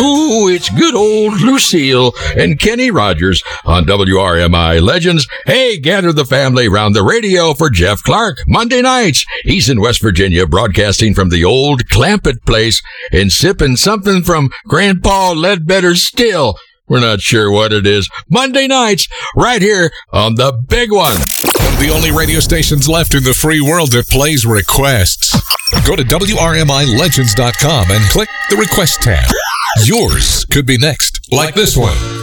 Ooh, it's good old Lucille and Kenny Rogers on WRMI Legends. Hey, gather the family round the radio for Jeff Clark. Monday nights, he's in West Virginia broadcasting from the old Clampett place and sipping something from Grandpa Ledbetter's still. We're not sure what it is. Monday nights, right here on the big one. One of the only radio stations left in the free world that plays requests. Go to WRMILegends.com and click the request tab. Yours could be next, like this one.